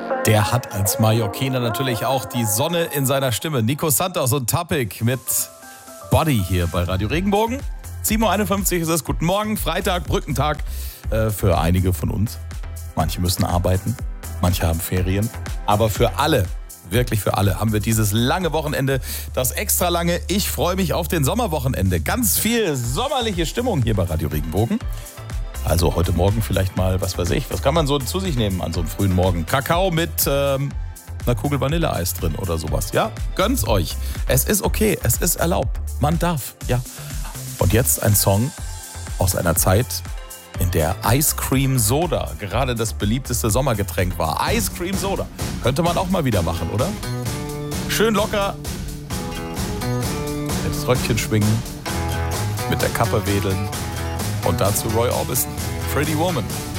Der hat als Mallorquiner natürlich auch die Sonne in seiner Stimme. Nico Santos und Topic mit Body hier bei Radio Regenbogen. 7.51 Uhr ist es. Guten Morgen, Freitag, Brückentag für einige von uns. Manche müssen arbeiten, manche haben Ferien. Aber für alle, wirklich für alle, haben wir dieses lange Wochenende, das extra lange. Ich freue mich auf den Sommerwochenende. Ganz viel sommerliche Stimmung hier bei Radio Regenbogen. Also heute Morgen vielleicht mal, was weiß ich, was kann man so zu sich nehmen an so einem frühen Morgen? Kakao mit einer Kugel Vanilleeis drin oder sowas. Ja, gönn's euch. Es ist okay, es ist erlaubt. Man darf, ja. Und jetzt ein Song aus einer Zeit, in der Ice Cream Soda gerade das beliebteste Sommergetränk war. Ice Cream Soda. Könnte man auch mal wieder machen, oder? Schön locker. Das Röckchen schwingen. Mit der Kappe wedeln. Und dazu Roy Orbison. Pretty Woman.